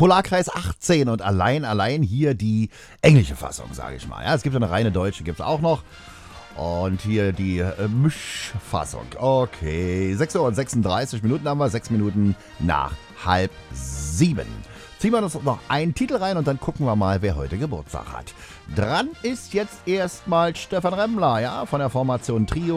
Polarkreis 18 und allein hier die englische Fassung, sage ich mal. Ja, es gibt eine reine deutsche, gibt es auch noch. Und hier die Mischfassung. Okay, 6 Uhr und 36 Minuten haben wir, 6 Minuten nach 6:30. Ziehen wir uns noch einen Titel rein und dann gucken wir mal, wer heute Geburtstag hat. Dran ist jetzt erstmal Stefan Remmler, ja, von der Formation Trio.